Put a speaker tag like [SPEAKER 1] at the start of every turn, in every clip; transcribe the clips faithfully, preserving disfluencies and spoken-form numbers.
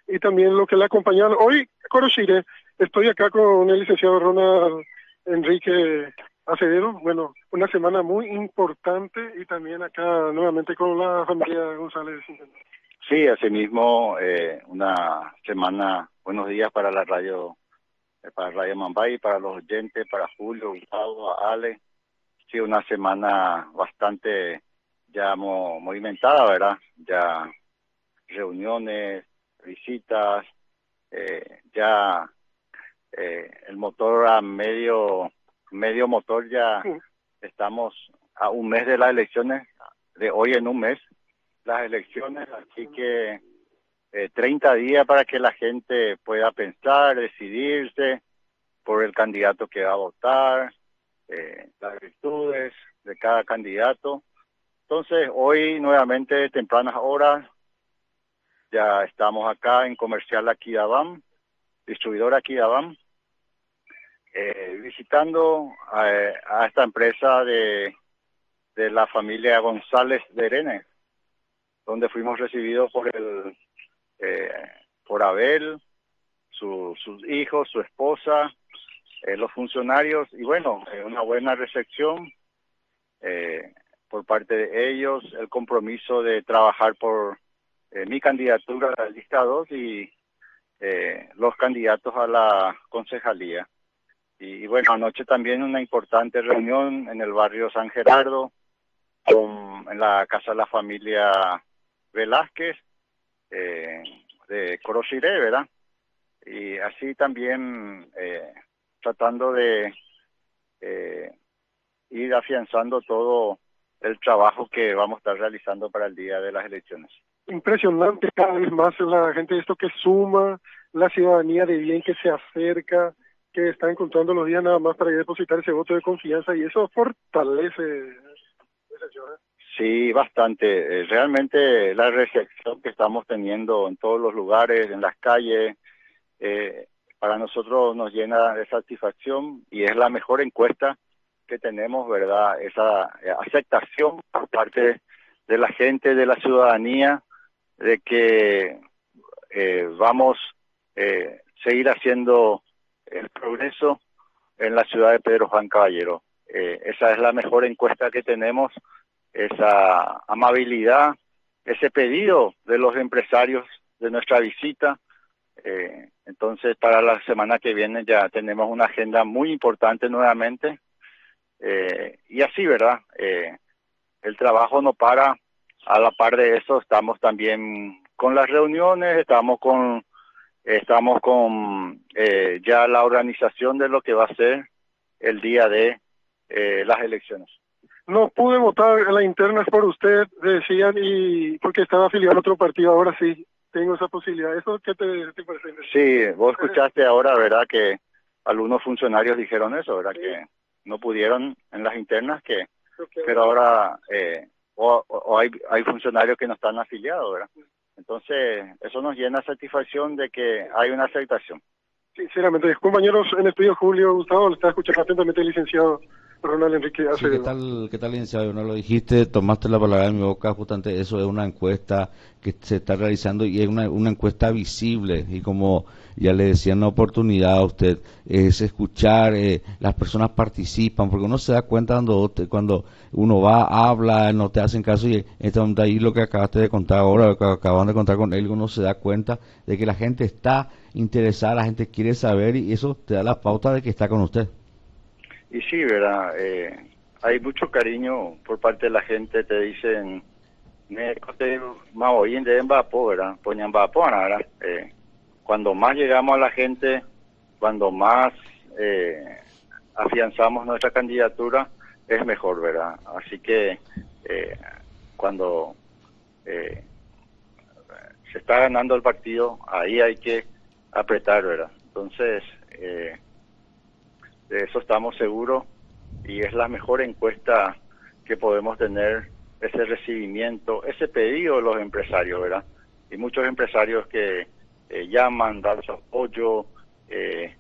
[SPEAKER 1] y también lo que le acompañan. Hoy, Coroshire, estoy acá con el licenciado Ronald Enrique Acevedo. Bueno, una semana muy importante y también acá nuevamente con la familia González.
[SPEAKER 2] Sí, asimismo, eh, una semana, buenos días para la radio, eh, para Radio Mambay, para los oyentes, para Julio, Gustavo, Ale. Sí, una semana bastante ya mo movimentada, ¿verdad? Ya reuniones, visitas, eh, ya eh, el motor a medio, medio motor ya
[SPEAKER 1] Sí.
[SPEAKER 2] Estamos a un mes de las elecciones, de hoy en un mes, las elecciones, así que eh, treinta días para que la gente pueda pensar, decidirse por el candidato que va a votar, eh, las virtudes de cada candidato. Entonces, hoy nuevamente, tempranas horas, ya estamos acá en Comercial Aquidabam, distribuidora Aquidabam, eh, visitando a, a esta empresa de, de la familia González de Herenes, donde fuimos recibidos por el eh, por Abel, su, sus hijos, su esposa, eh, los funcionarios, y bueno, eh, una buena recepción eh, por parte de ellos, el compromiso de trabajar por eh, mi candidatura a la lista dos y eh, los candidatos a la concejalía. Y, y bueno, anoche también una importante reunión en el barrio San Gerardo, con, en la casa de la familia Velázquez, eh, de Coroshire, ¿verdad? Y así también eh, tratando de eh, ir afianzando todo el trabajo que vamos a estar realizando para el día de las elecciones.
[SPEAKER 1] Impresionante cada vez más la gente, esto que suma, la ciudadanía de bien que se acerca, que está encontrando los días nada más para depositar ese voto de confianza y eso fortalece.
[SPEAKER 2] Sí, bastante. Realmente la recepción que estamos teniendo en todos los lugares, en las calles, eh, para nosotros nos llena de satisfacción y es la mejor encuesta que tenemos, ¿verdad? Esa aceptación por parte de la gente, de la ciudadanía, de que eh, vamos a eh, seguir haciendo el progreso en la ciudad de Pedro Juan Caballero. Eh, esa es la mejor encuesta que tenemos, esa amabilidad, ese pedido de los empresarios de nuestra visita. Eh, entonces, para la semana que viene ya tenemos una agenda muy importante nuevamente. Eh, y así, ¿verdad? Eh, el trabajo no para. A la par de eso, estamos también con las reuniones, estamos con estamos con eh, ya la organización de lo que va a ser el día de eh, las elecciones.
[SPEAKER 1] No pude votar en la interna por usted, decían, y porque estaba afiliado a otro partido, ahora sí tengo esa posibilidad. ¿Eso qué te, te parece?
[SPEAKER 2] Sí, vos escuchaste ahora, ¿verdad? Que algunos funcionarios dijeron eso, ¿verdad? Sí. Que no pudieron en las internas, que okay. Pero ahora eh, o, o hay, hay funcionarios que no están afiliados, ¿verdad? Entonces, eso nos llena satisfacción de que hay una aceptación.
[SPEAKER 1] Sinceramente, compañeros, en el estudio Julio Gustavo, le está escuchando atentamente el licenciado Ronald Enrique Acevedo.
[SPEAKER 3] Sí, ¿qué tal, qué tal, licenciado? No lo dijiste, tomaste la palabra en mi boca, justamente eso es una encuesta que se está realizando y es una, una encuesta visible y como ya le decía en la oportunidad a usted, es escuchar, eh, las personas participan, porque uno se da cuenta cuando, cuando uno va, habla, no te hacen caso y en este momento ahí lo que acabaste de contar ahora, lo que acaban de contar con él, uno se da cuenta de que la gente está interesada, la gente quiere saber y eso te da la pauta de que está con usted.
[SPEAKER 2] Y sí, ¿verdad? Eh, hay mucho cariño por parte de la gente, te dicen, me más hoy en día en Vapo, ¿verdad? Ponían Vapo, ¿verdad? Eh, cuando más llegamos a la gente, cuando más eh, afianzamos nuestra candidatura, es mejor, ¿verdad? Así que eh, cuando eh, se está ganando el partido, ahí hay que apretar, ¿verdad? Entonces, eh, de eso estamos seguros y es la mejor encuesta que podemos tener, ese recibimiento, ese pedido de los empresarios, ¿verdad? Y muchos empresarios que eh, llaman, dan su apoyo eh,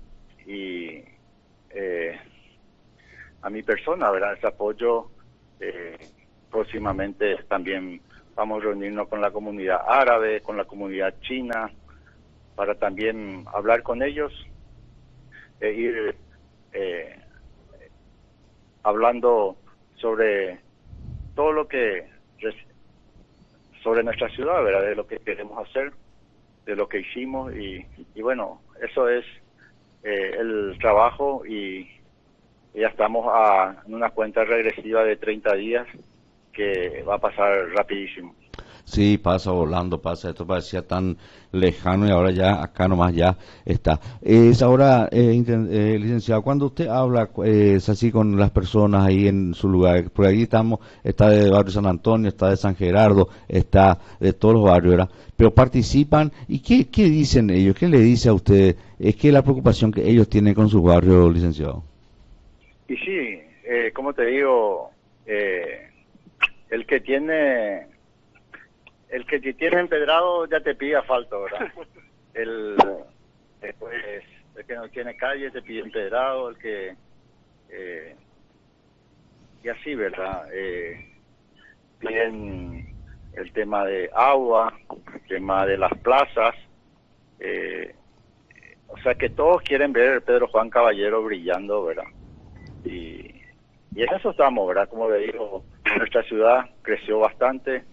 [SPEAKER 2] y eh, a mi persona, ¿verdad? Ese apoyo, eh, próximamente también vamos a reunirnos con la comunidad árabe, con la comunidad china, para también hablar con ellos, e ir eh, hablando sobre todo lo que, sobre nuestra ciudad, ¿verdad? De lo que queremos hacer, de lo que hicimos, y, y bueno, eso es eh, el trabajo, y ya estamos a, en una cuenta regresiva de treinta días que va a pasar rapidísimo.
[SPEAKER 3] Sí, pasa volando, pasa, esto parecía tan lejano y ahora ya acá nomás ya está. Es ahora, eh, inten- eh, licenciado, cuando usted habla, eh, es así con las personas ahí en su lugar, por ahí estamos, está de Barrio San Antonio, está de San Gerardo, está de todos los barrios, ¿verdad? Pero participan, ¿y qué, qué dicen ellos? ¿Qué le dice a usted? Es que la preocupación que ellos tienen con su barrio, licenciado.
[SPEAKER 2] Y sí, eh, como te digo, eh, el que tiene... El que te tiene empedrado ya te pide asfalto, ¿verdad? El, después, el que no tiene calle te pide empedrado, el que... Eh, y así, ¿verdad? Eh, piden el tema de agua, el tema de las plazas. Eh, o sea que todos quieren ver el Pedro Juan Caballero brillando, ¿verdad? Y, y en eso estamos, ¿verdad? Como le digo, nuestra ciudad creció bastante.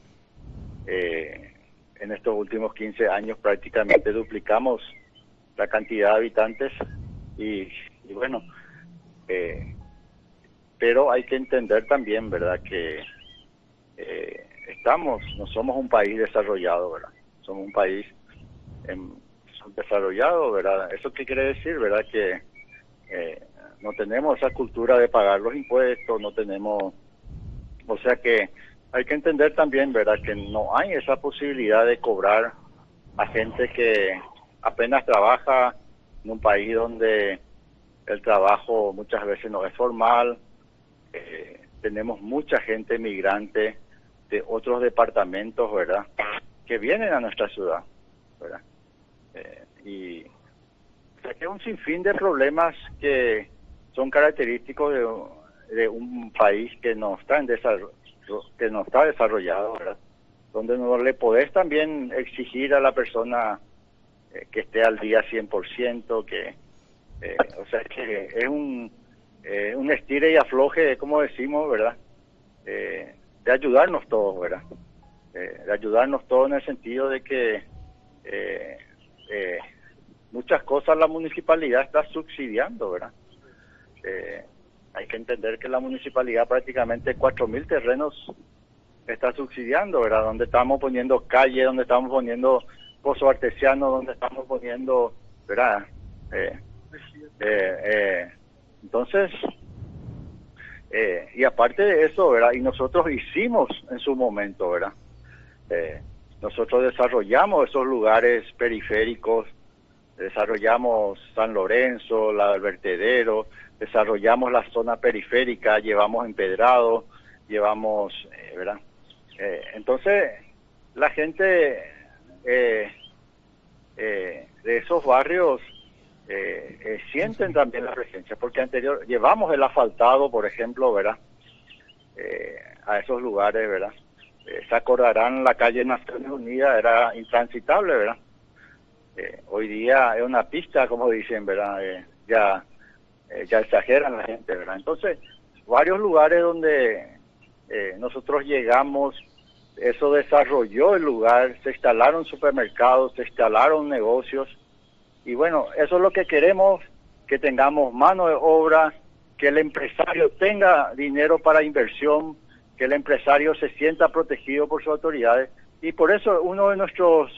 [SPEAKER 2] Eh, en estos últimos quince años prácticamente duplicamos la cantidad de habitantes y, y bueno, eh, pero hay que entender también, ¿verdad?, que eh, estamos, no somos un país desarrollado, ¿verdad? Somos un país en, desarrollado, ¿verdad? ¿Eso qué quiere decir, verdad? Que eh, no tenemos esa cultura de pagar los impuestos, no tenemos, o sea que hay que entender también, ¿verdad?, que no hay esa posibilidad de cobrar a gente que apenas trabaja en un país donde el trabajo muchas veces no es formal. Eh, tenemos mucha gente migrante de otros departamentos, ¿verdad?, que vienen a nuestra ciudad, ¿verdad? Eh, y o sea, que es un sinfín de problemas que son característicos de, de un país que no está en desarrollo, que no está desarrollado, ¿verdad? Donde no le podés también exigir a la persona eh, que esté al día cien por ciento, que, eh, o sea, que es un, eh, un estire y afloje, como decimos, ¿verdad? Eh, de ayudarnos todos, ¿verdad? Eh, de ayudarnos todos en el sentido de que eh, eh, muchas cosas la municipalidad está subsidiando, ¿verdad? Eh, Hay que entender que la municipalidad prácticamente cuatro mil terrenos está subsidiando, ¿verdad? Donde estamos poniendo calle, donde estamos poniendo pozo artesiano, donde estamos poniendo, ¿verdad? Eh, eh, eh, entonces, eh, y aparte de eso, ¿verdad? Y nosotros hicimos en su momento, ¿verdad? Eh, nosotros desarrollamos esos lugares periféricos, desarrollamos San Lorenzo, la del vertedero, desarrollamos la zona periférica, llevamos empedrado, llevamos, eh, ¿verdad? Eh, entonces, la gente eh, eh, de esos barrios eh, eh, sienten también la presencia, porque anterior llevamos el asfaltado, por ejemplo, ¿verdad? Eh, a esos lugares, ¿verdad? Eh, se acordarán, la calle Naciones Unidas era intransitable, ¿verdad? Eh, hoy día es una pista, como dicen, ¿verdad? Eh, ya... Eh, ya exageran la gente, ¿verdad? Entonces, varios lugares donde eh, nosotros llegamos, eso desarrolló el lugar, se instalaron supermercados, se instalaron negocios, y bueno, eso es lo que queremos, que tengamos mano de obra, que el empresario tenga dinero para inversión, que el empresario se sienta protegido por sus autoridades, y por eso uno de nuestros,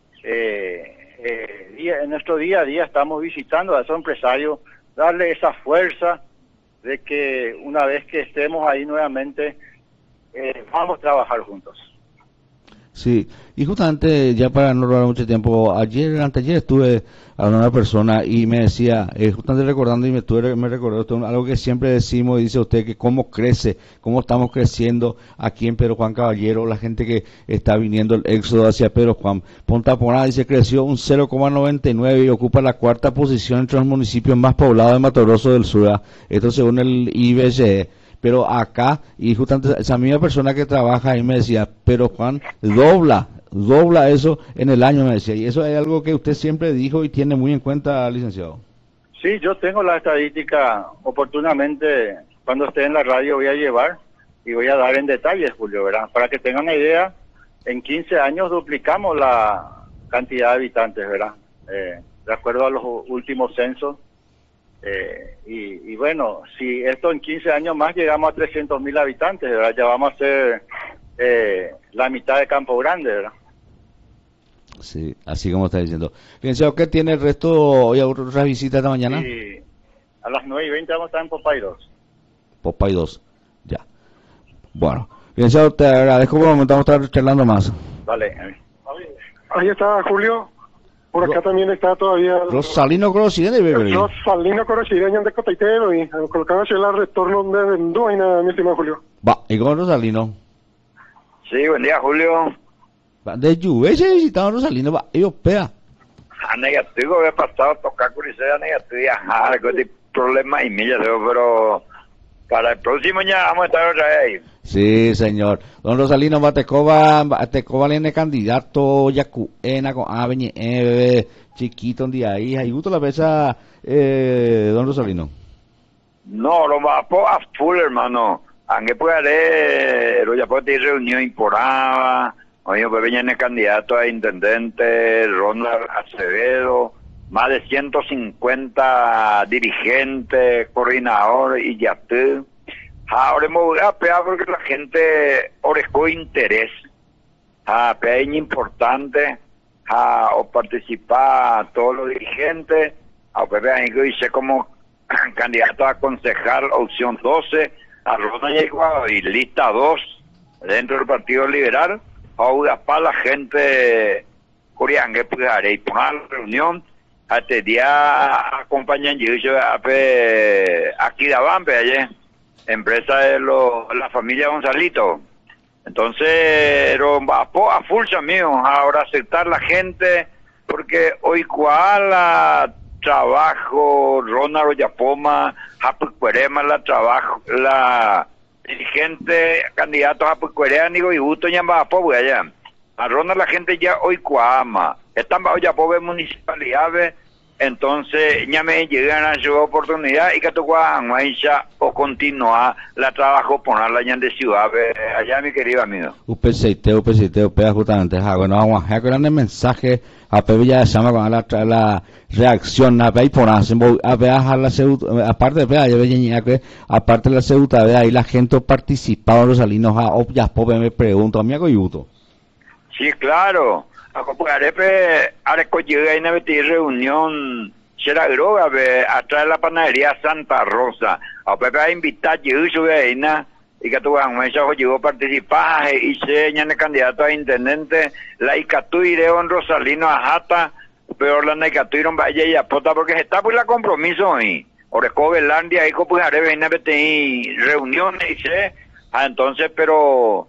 [SPEAKER 2] eh, eh, día, en nuestro día a día estamos visitando a esos empresarios, darle esa fuerza de que una vez que estemos ahí nuevamente, eh, vamos a trabajar juntos.
[SPEAKER 3] Sí, y justamente, ya para no robar mucho tiempo, ayer, anteayer estuve hablando a una persona y me decía, eh, justamente recordando, y me, tuve, me recordó esto, algo que siempre decimos, y dice usted, que cómo crece, cómo estamos creciendo aquí en Pedro Juan Caballero, la gente que está viniendo el éxodo hacia Pedro Juan. Punta Porá dice creció un cero coma noventa y nueve y ocupa la cuarta posición entre los municipios más poblados de Mato Grosso del Sur. Esto según el I B C E. Pero acá, y justamente esa misma persona que trabaja ahí me decía, pero Juan dobla, dobla eso en el año, me decía. Y eso es algo que usted siempre dijo y tiene muy en cuenta, licenciado.
[SPEAKER 2] Sí, yo tengo la estadística oportunamente. Cuando esté en la radio voy a llevar y voy a dar en detalles, Julio, ¿verdad? Para que tengan una idea, en quince años duplicamos la cantidad de habitantes, ¿verdad? Eh, de acuerdo a los últimos censos. Eh, y, y bueno, si esto en quince años más llegamos a trescientos mil habitantes, ¿verdad? Ya vamos a ser eh, la mitad de Campo Grande, ¿verdad?
[SPEAKER 3] Sí, así como está diciendo. Fíjense, ¿qué tiene el resto? ¿Hoy hay otras visitas esta mañana?
[SPEAKER 2] Sí, a las nueve y veinte vamos a estar en Popay dos.
[SPEAKER 3] Popay dos, ya. Bueno, fíjense, te agradezco por el momento, vamos a estar charlando más.
[SPEAKER 2] Vale.
[SPEAKER 1] Ahí está Julio. Por acá Ro también está todavía
[SPEAKER 3] Rosalino Corosideño, bebé.
[SPEAKER 1] Rosalino Corosideño de Cotaitero y colocamos el retorno de Venduaina, mi estimado Julio.
[SPEAKER 3] Va, ¿y con Rosalino?
[SPEAKER 4] Sí, buen día, Julio.
[SPEAKER 3] De lluvia se visitaba Rosalino, va, y opea.
[SPEAKER 4] A negativo había pasado a tocar Curicea negativo y ajá, algo de problema y millas, pero para el próximo ya vamos a estar otra vez ahí.
[SPEAKER 3] Sí, señor. Don Rosalino Batecoba, Batecoba viene candidato Yacuena con Aveñe, eh, chiquito un día ahí, hay gusto la pesa, eh, don Rosalino.
[SPEAKER 4] No, lo va a full, hermano. Aunque puede lo ya puede ir reunión imporada, oye, pues viene candidato a intendente, Ronald Acevedo, más de ciento cincuenta dirigentes, coordinadores y ya tú. Ahora me voy a pegar porque la gente orejó interés. A pegar es importante a o participar todos los dirigentes, a pegar y dice como candidato a concejal opción doce, a Ronald Yeguado y lista dos dentro del Partido Liberal, a para la gente coreana que pudiera y poner la reunión. Este día acompañan yo aquí de Abampe, allá, empresa de lo, la familia Gonzalito. Entonces, a full mío, ahora aceptar la gente, porque hoy cual trabajo, Ronald Oyapoma, Japucuerema, la trabajo, la dirigente, candidato a Japucuerema, digo, y justo ya va a pobre allá. A Ronald la gente ya hoy cuama, están bajo ya pobre municipalidades, entonces ya me llegan a su oportunidad y que tú ya o continuar la trabajo ponerla ya de ciudad allá, mi querido amigo.
[SPEAKER 3] Usted seite, usted seite, usted justamente, bueno, vamos a hacer un mensaje a Pepe ya llama con la, la reacción a ver por a ver a la ceuta, aparte de ya veía que aparte de la ceuta de ahí la gente participaba los salinos a ya pobre me pregunto a mí hago yuto.
[SPEAKER 4] Sí, claro. A Copugarepe, ahora llega a una reunión, será droga, atrás de la panadería Santa Rosa. A Pepe a invitar, yo soy ahí, y que tu ganguesa llegó a participar, y se el candidato a intendente, la Icatuire en Rosalino a Jata, pero la Icatuire en Valle y Apota, porque se está por la compromiso ahí. Oreco Belandia, y Copugarepe, y una reuniones, y se, ah, entonces, pero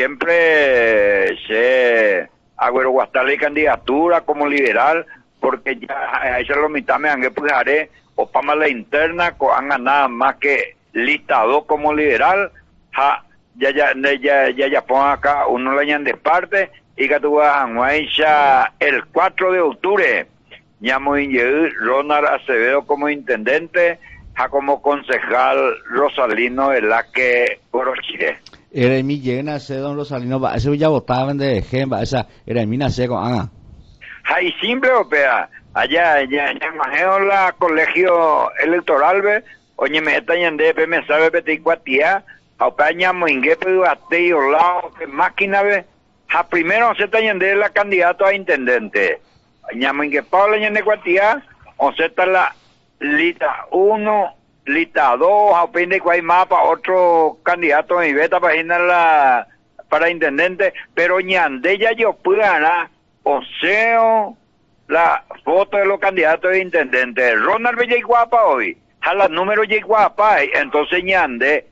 [SPEAKER 4] siempre se Agüero Guastala y candidatura como liberal, porque ya a eso lo mitad me han que pujaré, o para la interna, han ganado más que listado como liberal, ja, ya ya ya ya ya pongan acá uno le añaden de parte, y que tú vas a el cuatro de octubre, ya muy Ronald Acevedo como intendente, ja como concejal Rosalino de la que Corochire.
[SPEAKER 3] Era mi llena ese don Rosalino, ese ya votaban de Gemba, esa era mi nace con Ana.
[SPEAKER 4] Hay simple opea, allá ya ya imagino la colegio electoral ve, oye me está yande pe me sabe peti cuatía, opaña moingue pero ate yo lado que máquina ve, a primero se está yande la candidato a intendente. Ña moingue Paula yande cuatía, o se está la lista uno lista dos, opine que hay más para otro candidato en Ibeta para la para intendente, pero ñande ya yo pude ganar, o sea, la foto de los candidatos de intendente. Ronald Bella y Guapa hoy, a los números y Guapa, entonces ñande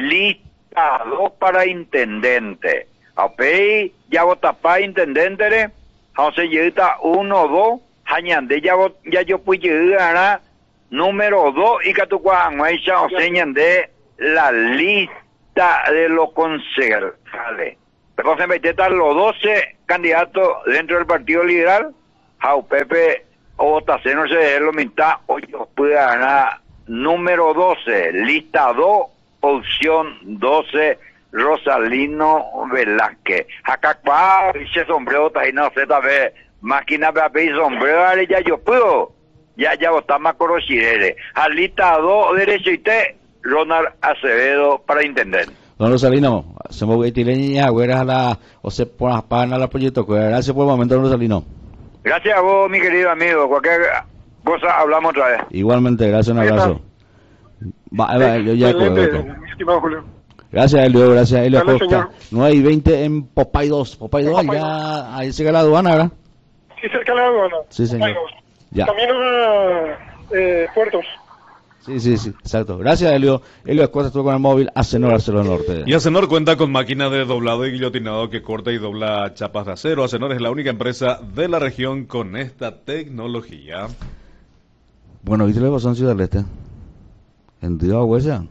[SPEAKER 4] lista dos para intendente. Apei ya vota para intendente, entonces llega uno dos, ñande ya ya yo pude ganar número dos, y que tu cuando enseñan de la lista de los concejales. José Beteta, los doce candidatos dentro del Partido Liberal, Jau Pepe o Taceno se dejó lo mitad, hoy yo pude ganar número doce, lista dos, opción doce, Rosalino Velázquez. Jacacua, dice sombrero, tajino, Z B, máquina para y sombrero, ya yo puedo, ya ya votamos a Corochirere. A lista dos, derecho y te, Ronald Acevedo para intendente.
[SPEAKER 3] Don Rosalino, se me voy a tirar niña, güeras a la, o se pone a pagar a la proyecto, gracias por el momento, don Rosalino.
[SPEAKER 4] Gracias a vos, mi querido amigo, cualquier cosa hablamos otra vez.
[SPEAKER 3] Igualmente, gracias, un abrazo. Va, va, yo ya
[SPEAKER 1] Excelente, mi estimado Julio.
[SPEAKER 3] Gracias, Elio, gracias, Elio
[SPEAKER 1] Dale,
[SPEAKER 3] Acosta.
[SPEAKER 1] señor.
[SPEAKER 3] nueve y veinte en Popay dos, Popay dos,
[SPEAKER 1] Popay
[SPEAKER 3] allá, ahí cerca de la aduana, ¿verdad?
[SPEAKER 1] Sí, cerca de la aduana.
[SPEAKER 3] Sí, señor. Ya.
[SPEAKER 1] Camino a eh, Puertos.
[SPEAKER 3] Sí, sí, sí, exacto. Gracias, Elio. Elio Acosta estuvo con el móvil Acenor, Acero Norte.
[SPEAKER 5] Y Acenor cuenta con máquina de doblado y guillotinado que corta y dobla chapas de acero. Acenor es la única empresa de la región con esta tecnología.
[SPEAKER 3] Bueno, ¿viste lo que pasó en Ciudad del Este? En Río Huella.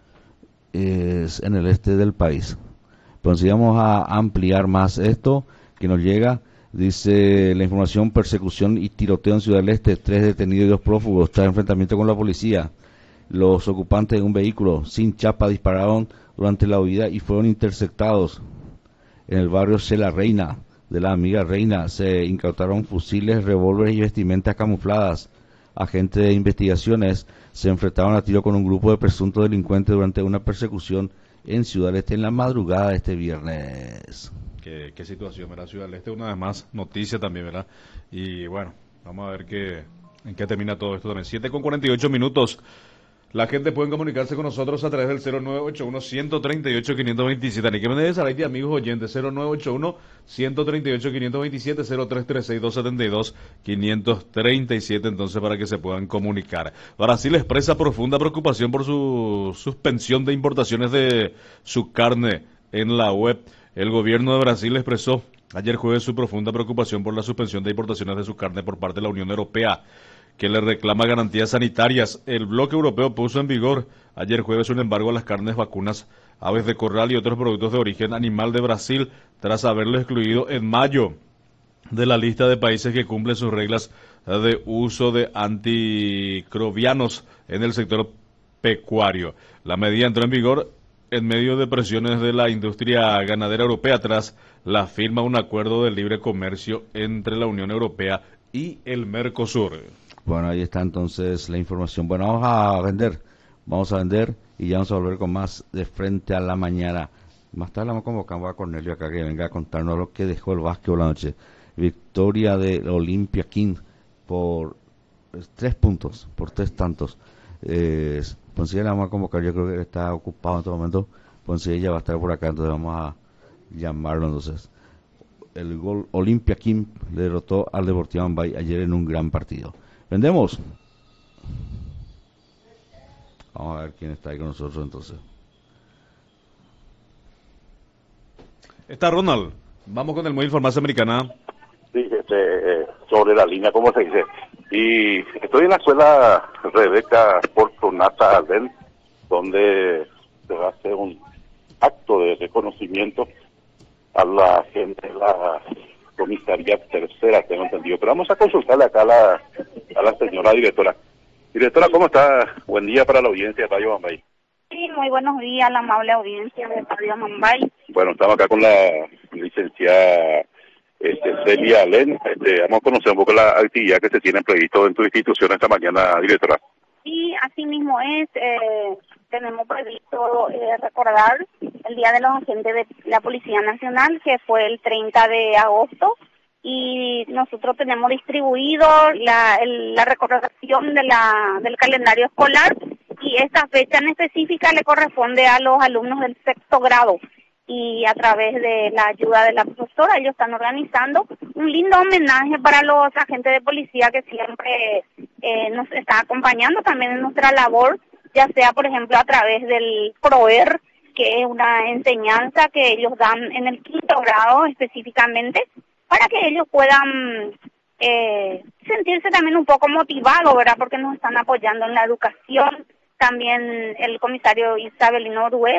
[SPEAKER 3] Es en el este del país. Pues si vamos a ampliar más esto, que nos llega, dice la información: persecución y tiroteo en Ciudad del Este, tres detenidos y dos prófugos, tras enfrentamiento con la policía. Los ocupantes de un vehículo sin chapa dispararon durante la huida y fueron interceptados. En el barrio Cela Reina, de la amiga Reina, se incautaron fusiles, revólveres y vestimentas camufladas. Agentes de investigaciones se enfrentaron a tiro con un grupo de presuntos delincuentes durante una persecución en Ciudad del Este en la madrugada de este viernes.
[SPEAKER 5] Qué, qué situación, ¿verdad? Ciudad del Este, una vez más, noticia también, ¿verdad? Y bueno, vamos a ver qué, en qué termina todo esto también. siete con cuarenta y ocho minutos. La gente puede comunicarse con nosotros a través del cero nueve ocho uno, uno tres ocho, cinco dos siete. Ni que me debes a de amigos oyentes, cero nueve ocho uno, uno tres ocho, cinco dos siete, cero tres tres seis, dos siete dos, cinco tres siete, entonces para que se puedan comunicar. Brasil expresa profunda preocupación por su suspensión de importaciones de su carne en la web. El gobierno de Brasil expresó ayer jueves su profunda preocupación por la suspensión de importaciones de su carne por parte de la Unión Europea, que le reclama garantías sanitarias. El bloque europeo puso en vigor ayer jueves un embargo a las carnes vacunas, aves de corral y otros productos de origen animal de Brasil, tras haberlo excluido en mayo de la lista de países que cumplen sus reglas de uso de antimicrobianos en el sector pecuario. La medida entró en vigor en medio de presiones de la industria ganadera europea tras la firma de un acuerdo de libre comercio entre la Unión Europea y el Mercosur.
[SPEAKER 3] Bueno, ahí está entonces la información. Bueno, vamos a vender, vamos a vender y ya vamos a volver con más de frente a la mañana. Más tarde vamos a convocar a Cornelio acá que venga a contarnos lo que dejó el básquetbol la noche. Victoria de Olimpia King por tres puntos, por tres tantos. Eh, Poncilla le vamos a convocar, yo creo que está ocupado en este momento. Poncilla ya va a estar por acá, entonces vamos a llamarlo entonces. El gol Olimpia King le derrotó al Deportivo Ambay ayer en un gran partido. ¿Vendemos? Vamos a ver quién está ahí con nosotros entonces.
[SPEAKER 5] Está Ronald. Vamos con el móvil Farmacia Americana.
[SPEAKER 6] Sí, este, sobre la línea, ¿cómo se dice? Y estoy en la escuela Rebeca Fortunata Alden, donde se va a hacer un acto de reconocimiento a la gente de la comisaría tercera, tengo entendido. Pero vamos a consultarle acá a la, a la señora directora. Directora, ¿cómo está? Buen día para la audiencia de Radio Mambay.
[SPEAKER 7] Sí, muy buenos días, la amable audiencia de Radio Mambay.
[SPEAKER 6] Bueno, estamos acá con la licenciada este, Celia Alén. Este, vamos a conocer un poco la actividad que se tiene previsto en tu institución esta mañana, directora.
[SPEAKER 7] Sí, así mismo es. Eh, tenemos previsto eh, recordar el Día de los Agentes de la Policía Nacional, que fue el treinta de agosto, y nosotros tenemos distribuido la, el, la recordación de la, del calendario escolar, y esta fecha en específica le corresponde a los alumnos del sexto grado, y a través de la ayuda de la profesora ellos están organizando un lindo homenaje para los agentes de policía que siempre eh, nos están acompañando también en nuestra labor, ya sea por ejemplo a través del PROER, que es una enseñanza que ellos dan en el quinto grado específicamente, para que ellos puedan eh, sentirse también un poco motivados, ¿verdad? Porque nos están apoyando en la educación. También el comisario Isabelino Orue,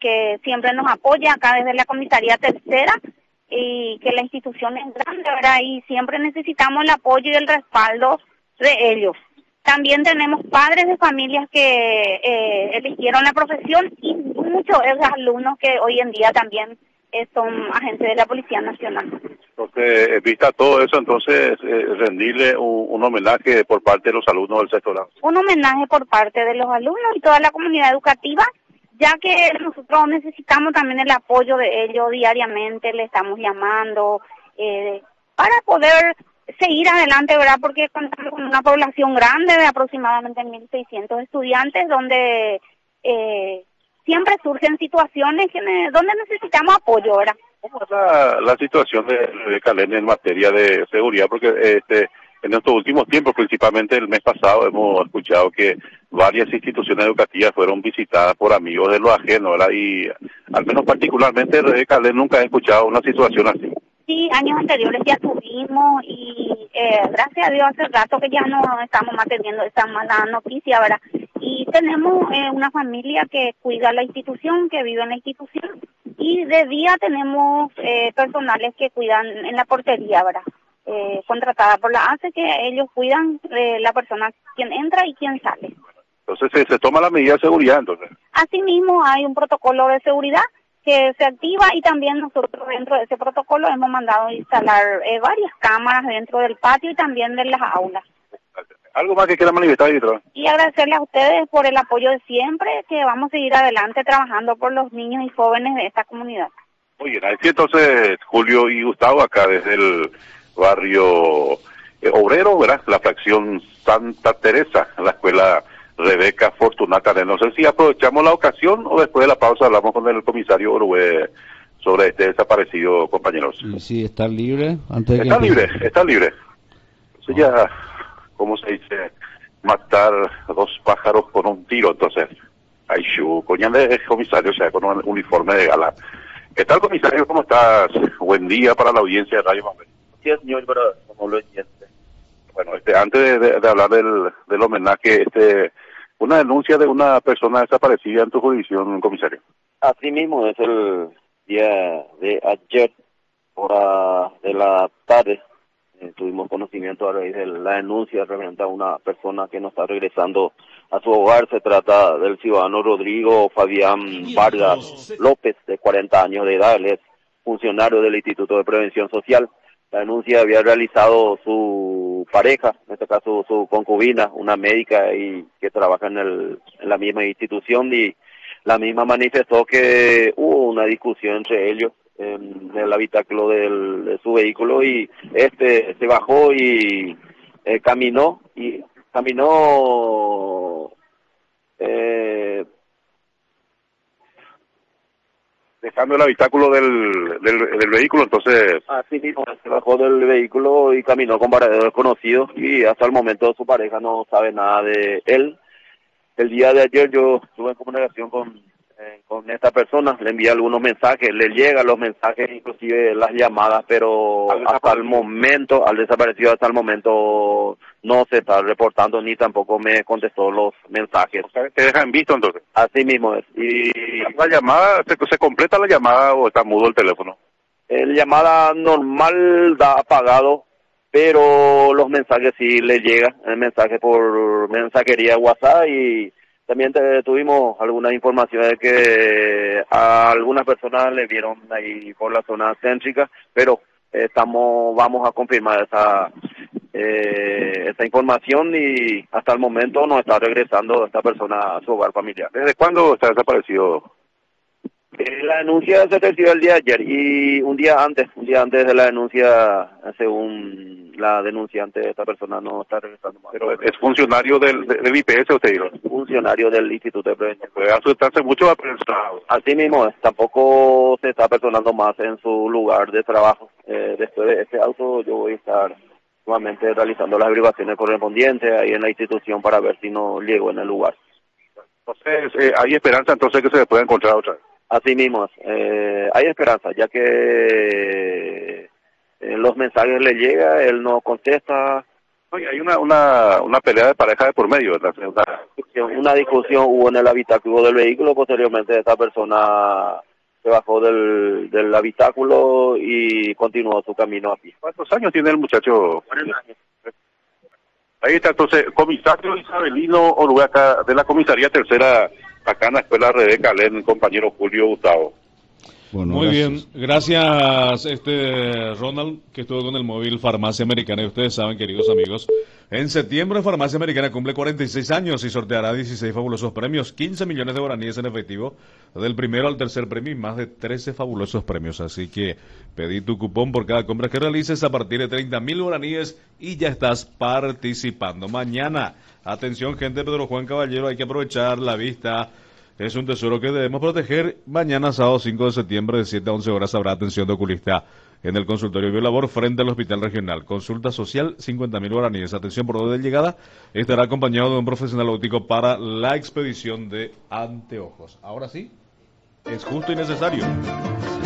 [SPEAKER 7] que siempre nos apoya acá desde la comisaría tercera, y que la institución es grande, ¿verdad? Y siempre necesitamos el apoyo y el respaldo de ellos. También tenemos padres de familias que eh, eligieron la profesión y muchos alumnos que hoy en día también eh, son agentes de la Policía Nacional.
[SPEAKER 6] Entonces, vista todo eso, entonces eh, rendirle un, un homenaje por parte de los alumnos del sexto grado.
[SPEAKER 7] Un homenaje por parte de los alumnos y toda la comunidad educativa, ya que nosotros necesitamos también el apoyo de ellos diariamente, le estamos llamando eh, para poder seguir adelante, ¿verdad? Porque contamos con una población grande de aproximadamente mil seiscientos estudiantes, donde eh, siempre surgen situaciones que ne- donde necesitamos apoyo, ¿verdad?
[SPEAKER 6] ¿Cómo es la, la situación de, de Calene en materia de seguridad? Porque este en estos últimos tiempos, principalmente el mes pasado, hemos escuchado que varias instituciones educativas fueron visitadas por amigos de los ajenos, ¿verdad? Y al menos particularmente de Calene nunca he escuchado una situación así.
[SPEAKER 7] Sí, años anteriores ya tuvimos y eh, gracias a Dios hace rato que ya no estamos más teniendo esa mala noticia, ¿verdad? Y tenemos eh, una familia que cuida la institución, que vive en la institución, y de día tenemos eh, personales que cuidan en la portería, ¿verdad? Eh, contratada por la A C E, que ellos cuidan eh, la persona quien entra y quien sale.
[SPEAKER 6] Entonces se, se toma la medida de seguridad, entonces.
[SPEAKER 7] Asimismo, hay un protocolo de seguridad que se activa y también nosotros dentro de ese protocolo hemos mandado instalar eh, varias cámaras dentro del patio y también de las aulas.
[SPEAKER 6] ¿Algo más que quiera manifestar, director?
[SPEAKER 7] Y agradecerles a ustedes por el apoyo de siempre, que vamos a seguir adelante trabajando por los niños y jóvenes de esta comunidad.
[SPEAKER 6] Muy bien, así entonces Julio y Gustavo acá desde el barrio eh, obrero, ¿verdad? La fracción Santa Teresa, la escuela Rebeca Fortunata. No sé si aprovechamos la ocasión o después de la pausa hablamos con el comisario Orué sobre este desaparecido, compañeros.
[SPEAKER 3] Y si está libre, antes de
[SPEAKER 6] Está
[SPEAKER 3] que
[SPEAKER 6] libre,
[SPEAKER 3] empiece.
[SPEAKER 6] está libre. Entonces ya, ¿cómo se dice? Matar dos pájaros con un tiro, entonces. Ay, shu, coñan de comisario, o sea, con un uniforme de gala. ¿Qué tal, comisario? ¿Cómo estás? Buen día para la audiencia de Radio Mamel.
[SPEAKER 8] Sí, señor, pero como lo entiende.
[SPEAKER 6] Bueno, este, antes de, de, de hablar del, del homenaje, este, una denuncia de una persona desaparecida en tu jurisdicción, comisario.
[SPEAKER 8] Así mismo es el día de ayer, hora de la tarde, eh, tuvimos conocimiento a raíz de la denuncia referente a una persona que no está regresando a su hogar. Se trata del ciudadano Rodrigo Fabián Vargas López, de cuarenta años de edad. Él es funcionario del Instituto de Prevención Social. La denuncia había realizado su pareja, en este caso su concubina, una médica y que trabaja en, el, en la misma institución, y la misma manifestó que hubo una discusión entre ellos en el habitáculo del, de su vehículo, y este se bajó y eh, caminó, y caminó eh,
[SPEAKER 6] Dejando el habitáculo del, del, del vehículo, entonces...
[SPEAKER 8] Así mismo, se bajó del vehículo y caminó con varios desconocidos, y hasta el momento su pareja no sabe nada de él. El día de ayer yo estuve en comunicación con, eh, con esta persona, le envié algunos mensajes, le llegan los mensajes, inclusive las llamadas, pero hasta el momento, al desaparecido hasta el momento no se está reportando ni tampoco me contestó los mensajes.
[SPEAKER 6] O sea, te dejan visto entonces.
[SPEAKER 8] Así mismo es. Y
[SPEAKER 6] la llamada, ¿se, se completa la llamada o está mudo el teléfono?
[SPEAKER 8] El llamada normal da apagado, pero los mensajes sí le llegan, el mensaje por mensajería WhatsApp, y también te, tuvimos algunas informaciones de que a algunas personas le vieron ahí por la zona céntrica, pero estamos vamos a confirmar esa eh, esa información, y hasta el momento no está regresando esta persona a su hogar familiar.
[SPEAKER 6] ¿Desde cuándo está desaparecido?
[SPEAKER 8] Eh, la denuncia se recibió el día de ayer, y un día antes, un día antes de la denuncia, según la denunciante, esta persona no está regresando más.
[SPEAKER 6] Pero es funcionario del, del I P S, usted dijo.
[SPEAKER 8] Funcionario del Instituto de Prevención.
[SPEAKER 6] Puede asustarse mucho a pensar.
[SPEAKER 8] Así mismo es, tampoco se está personando más en su lugar de trabajo. Eh, después de este auto yo voy a estar nuevamente realizando las averiguaciones correspondientes ahí en la institución para ver si no llego en el lugar.
[SPEAKER 6] Entonces, eh, ¿hay esperanza entonces que se le pueda encontrar otra vez?
[SPEAKER 8] Así mismo, eh, hay esperanza, ya que eh, los mensajes le llegan, él no contesta,
[SPEAKER 6] Oye, hay una, una, una pelea de pareja de por medio, ¿verdad? Una...
[SPEAKER 8] Una discusión hubo en el habitáculo del vehículo, posteriormente esta persona se bajó del, del habitáculo y continuó su camino a pie.
[SPEAKER 6] ¿Cuántos años tiene el muchacho? Ahí está, entonces, comisario Isabelino Oruaca, de la comisaría tercera, acá en la escuela Rebeca Alén, compañero Julio Gustavo.
[SPEAKER 5] Bueno, muy gracias. bien, gracias este Ronald, que estuvo con el móvil Farmacia Americana. Y ustedes saben, queridos amigos, en septiembre Farmacia Americana cumple cuarenta y seis años y sorteará dieciséis fabulosos premios, quince millones de guaraníes en efectivo, del primero al tercer premio y más de trece fabulosos premios. Así que pedí tu cupón por cada compra que realices a partir de treinta mil guaraníes y ya estás participando. Mañana, atención gente, Pedro Juan Caballero, hay que aprovechar la vista. Es un tesoro que debemos proteger. Mañana, sábado cinco de septiembre, de siete a once horas, habrá atención de oculista en el consultorio Biolabor frente al Hospital Regional. Consulta social, cincuenta mil guaraníes. Atención por orden de llegada. Estará acompañado de un profesional óptico para la expedición de anteojos. Ahora sí, es justo y necesario.